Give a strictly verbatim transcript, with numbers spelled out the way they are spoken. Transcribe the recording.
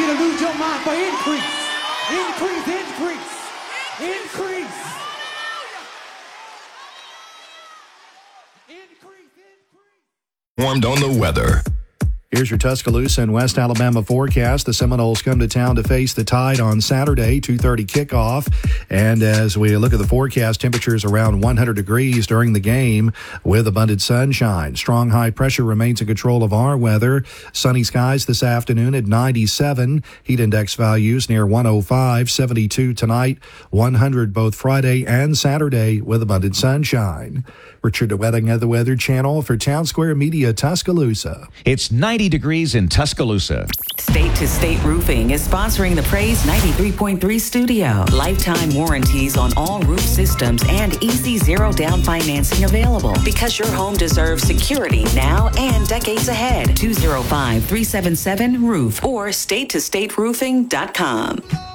you to lose your mind for increase. Increase, increase, increase. Increase, increase. Informed on the weather. Here's your Tuscaloosa and West Alabama forecast. The Seminoles come to town to face the Tide on Saturday, two thirty kickoff. And as we look at the forecast, temperatures around one hundred degrees during the game with abundant sunshine. Strong high pressure remains in control of our weather. Sunny skies this afternoon at ninety-seven. Heat index values near one oh five, seventy-two tonight, one hundred both Friday and Saturday with abundant sunshine. Richard DeWetting of the Weather Channel for Town Square Media, Tuscaloosa. It's ninety degrees in Tuscaloosa. State to State Roofing is sponsoring the Praise ninety-three point three studio. Lifetime warranties on all roof systems and easy zero down financing available because your home deserves security now and decades ahead. two oh five, three seven seven, roof or state to state roofing dot com.